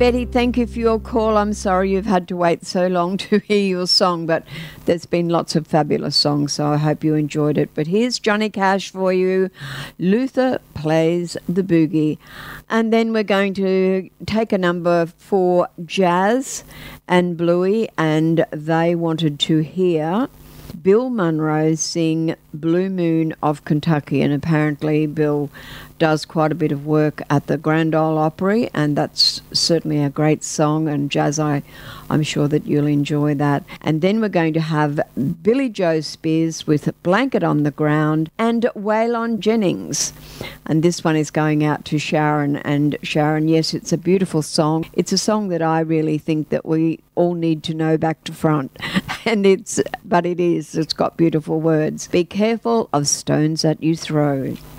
Betty, thank you for your call. I'm sorry you've had to wait so long to hear your song, but there's been lots of fabulous songs, so I hope you enjoyed it. But here's Johnny Cash for you. Luther Plays the Boogie. And then we're going to take a number for Jazz and Bluey, and they wanted to hear Bill Monroe sing Blue Moon of Kentucky, and apparently Bill does quite a bit of work at the Grand Ole Opry, and that's certainly a great song, and Jazz, I'm sure that you'll enjoy that. And then we're going to have Billy Joe Spears with Blanket on the Ground and Waylon Jennings. And this one is going out to Sharon. And Sharon, yes, it's a beautiful song. It's a song that I really think that we all need to know back to front. But it's got beautiful words. Be careful of stones that you throw.